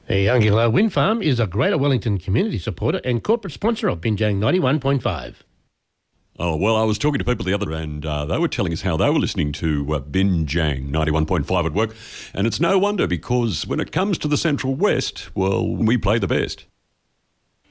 Youngilla Wind Farm is a Greater Wellington community supporter and corporate sponsor of Binjang 91.5. Oh, well, I was talking to people the other and they were telling us how they were listening to Binjang 91.5 at work. And it's no wonder, because when it comes to the Central West, well, we play the best.